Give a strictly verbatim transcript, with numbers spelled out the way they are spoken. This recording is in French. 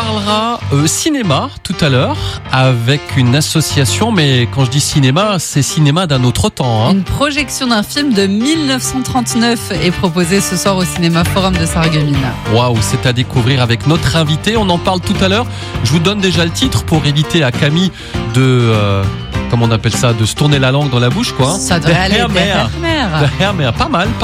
parlera euh, cinéma tout à l'heure avec une association, mais quand je dis cinéma, c'est cinéma d'un autre temps. Hein. Une projection d'un film de dix-neuf cent trente-neuf est proposée ce soir au Cinéma Forum de Sarreguemines. Waouh, c'est à découvrir avec notre invité. On en parle tout à l'heure. Je vous donne déjà le titre pour éviter à Camille de... Euh, comment on appelle ça, de se tourner la langue dans la bouche, quoi. Ça devrait aller, Der Herr Mehr. Der Herr Mehr. Der Herr Mehr, pas mal.